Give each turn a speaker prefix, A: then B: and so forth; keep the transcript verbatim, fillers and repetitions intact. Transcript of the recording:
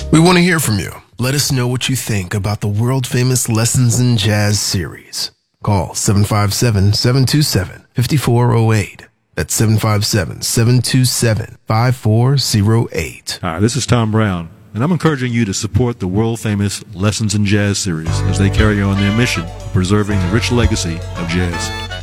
A: We want to hear from you. Let us know what you think about the world-famous Lessons in Jazz series. Call seven five seven, seven two seven, five four zero eight. That's seven five seven, seven two seven, five four zero eight.
B: Hi, this is Tom Brown, and I'm encouraging you to support the world-famous Lessons in Jazz series as they carry on their mission of preserving the rich legacy of jazz.